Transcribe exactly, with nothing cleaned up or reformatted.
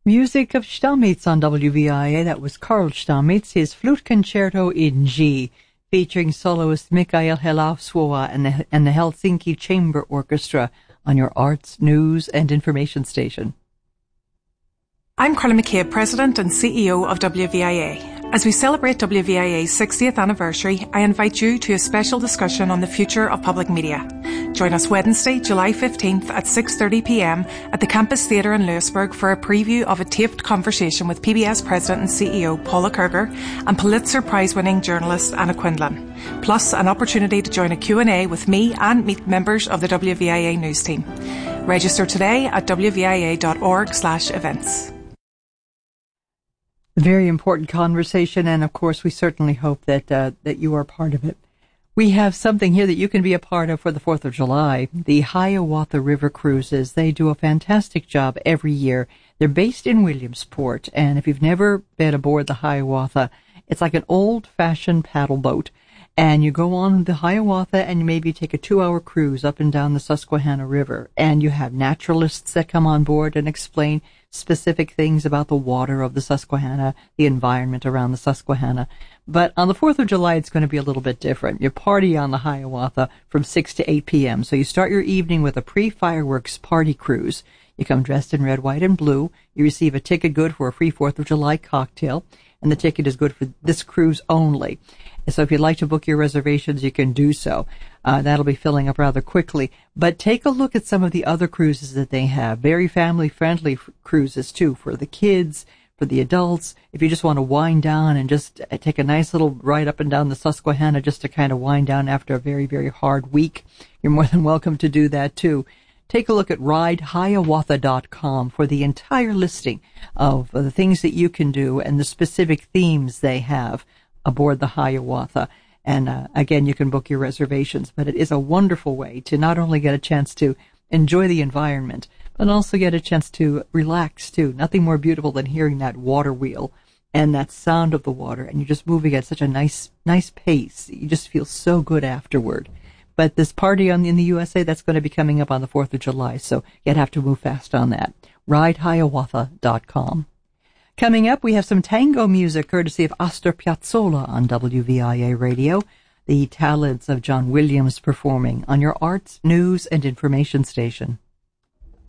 Music of Stamitz on W V I A. That was Karl Stamitz, his Flute Concerto in G, featuring soloist Mikael Helausvoa and the, and the Helsinki Chamber Orchestra on your arts, news, and information station. I'm Carla McCabe, President and C E O of W V I A. As we celebrate W V I A's sixtieth anniversary, I invite you to a special discussion on the future of public media. Join us Wednesday, July fifteenth at six thirty p m at the Campus Theatre in Louisburgh for a preview of a taped conversation with P B S President and C E O Paula Kerger and Pulitzer Prize-winning journalist Anna Quindlen, plus an opportunity to join a Q and A with me and meet members of the W V I A news team. Register today at w v i a dot org slash events. Very important conversation, and of course we certainly hope that uh, that you are part of it. We have something here that you can be a part of for the fourth of July. The Hiawatha River Cruises. They do a fantastic job every year. They're based in Williamsport, and if you've never been aboard the Hiawatha, it's like an old-fashioned paddle boat. And you go on the Hiawatha and maybe take a two-hour cruise up and down the Susquehanna River. And you have naturalists that come on board and explain specific things about the water of the Susquehanna, the environment around the Susquehanna. But on the fourth of July, it's going to be a little bit different. You party on the Hiawatha from six to eight p m So you start your evening with a pre-fireworks party cruise. You come dressed in red, white, and blue. You receive a ticket good for a free fourth of July cocktail. And the ticket is good for this cruise only. So if you'd like to book your reservations, you can do so. Uh, that'll be filling up rather quickly. But take a look at some of the other cruises that they have. Very family-friendly f- cruises, too, for the kids, for the adults. If you just want to wind down and just take a nice little ride up and down the Susquehanna just to kind of wind down after a very, very hard week, you're more than welcome to do that, too. Take a look at ride hiawatha dot com for the entire listing of the things that you can do and the specific themes they have aboard the Hiawatha. And uh, again, you can book your reservations, but it is a wonderful way to not only get a chance to enjoy the environment, but also get a chance to relax too. Nothing more beautiful than hearing that water wheel and that sound of the water, and you're just moving at such a nice, nice pace. You just feel so good afterward. But this party on, in the U S A, that's going to be coming up on the fourth of July, so you'd have to move fast on that. ride hiawatha dot com. Coming up, we have some tango music courtesy of Astor Piazzolla on W V I A Radio, the talents of John Williams performing on your arts, news, and information station.